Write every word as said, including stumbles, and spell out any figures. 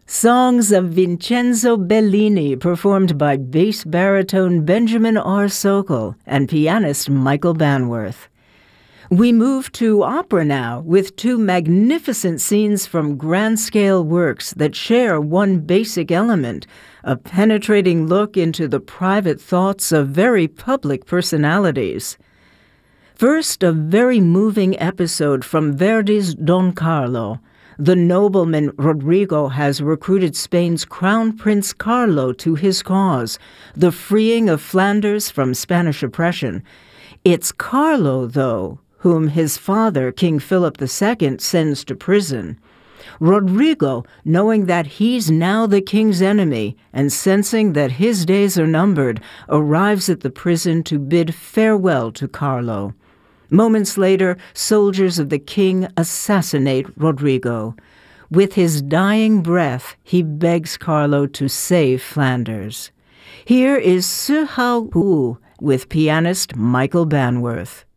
Songs of Vincenzo Bellini performed by bass baritone Benjamin R. Sokol and pianist Michael Banworth. We move to opera now with two magnificent scenes from grand-scale works that share one basic element, a penetrating look into the private thoughts of very public personalities. First, a very moving episode from Verdi's Don Carlo. The nobleman Rodrigo has recruited Spain's Crown Prince Carlo to his cause, the freeing of Flanders from Spanish oppression. It's Carlo, though, whom his father, King Philip the Second, sends to prison. Rodrigo, knowing that he's now the king's enemy and sensing that his days are numbered, arrives at the prison to bid farewell to Carlo. Moments later, soldiers of the king assassinate Rodrigo. With his dying breath, he begs Carlo to save Flanders. Here is Ce Hau with pianist Michael Banworth.